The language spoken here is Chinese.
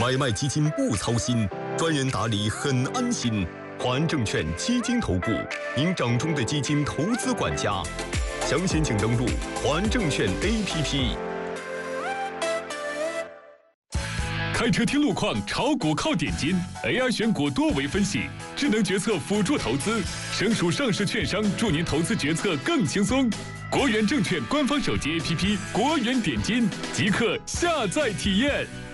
买卖基金不操心，专人打理很安心。华安证券基金投顾，您掌中的基金投资管家。详情请登录华安证券 APP。 开车听路况，炒股靠点金 ，AI 选股多维分析，智能决策辅助投资，省属上市券商助您投资决策更轻松。国元证券官方手机 APP 国元点金，即刻下载体验。